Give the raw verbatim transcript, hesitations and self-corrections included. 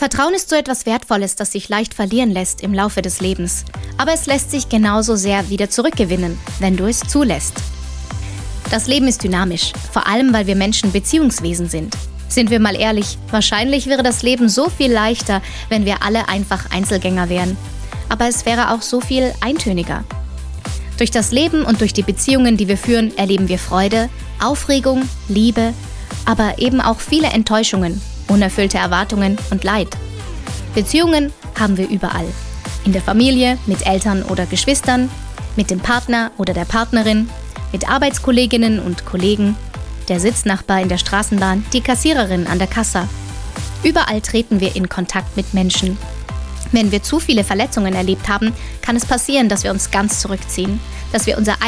Vertrauen ist so etwas Wertvolles, das sich leicht verlieren lässt im Laufe des Lebens. Aber es lässt sich genauso sehr wieder zurückgewinnen, wenn du es zulässt. Das Leben ist dynamisch, vor allem weil wir Menschen Beziehungswesen sind. Sind wir mal ehrlich, wahrscheinlich wäre das Leben so viel leichter, wenn wir alle einfach Einzelgänger wären. Aber es wäre auch so viel eintöniger. Durch das Leben und durch die Beziehungen, die wir führen, erleben wir Freude, Aufregung, Liebe, aber eben auch viele Enttäuschungen, unerfüllte Erwartungen und Leid. Beziehungen haben wir überall. In der Familie, mit Eltern oder Geschwistern, mit dem Partner oder der Partnerin, mit Arbeitskolleginnen und Kollegen, der Sitznachbar in der Straßenbahn, die Kassiererin an der Kasse. Überall treten wir in Kontakt mit Menschen. Wenn wir zu viele Verletzungen erlebt haben, kann es passieren, dass wir uns ganz zurückziehen, dass wir unser